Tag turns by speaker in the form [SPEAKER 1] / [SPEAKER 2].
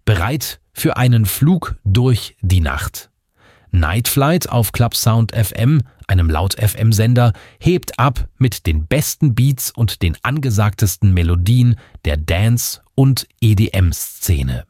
[SPEAKER 1] Bereit für einen Flug durch die Nacht. Night Flight auf Clubsound FM, einem Laut-FM-Sender, hebt ab mit den besten Beats und den angesagtesten Melodien der Dance- und EDM-Szene.